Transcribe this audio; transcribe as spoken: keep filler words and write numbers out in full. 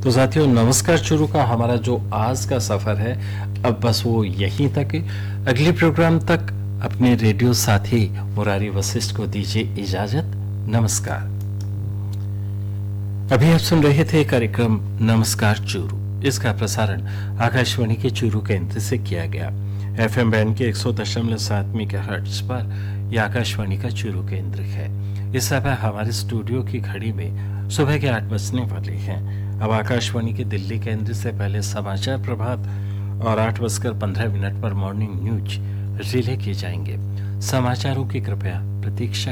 तो साथियों, नमस्कार चुरू का हमारा जो आज का सफर है अब बस वो यहीं तक है। अगले प्रोग्राम तक अपने रेडियो साथी मुरारी वशिष्ठ को दीजिए इजाजत। नमस्कार। अभी आप सुन रहे थे कार्यक्रम नमस्कार चूरू। इसका प्रसारण आकाशवाणी के चूरू केंद्र से किया गया। एफएम बैंड के एक सौ दशमलव सात मेगाहर्ट्ज पर यह आकाशवाणी का चूरू केंद्र है। इस समय हमारे स्टूडियो की घड़ी में सुबह के आठ बजने वाले हैं। अब आकाशवाणी के दिल्ली केंद्र से पहले समाचार प्रभात और आठ बजकर पंद्रह मिनट पर मॉर्निंग न्यूज रिले किए जाएंगे। समाचारों की कृपया प्रतीक्षा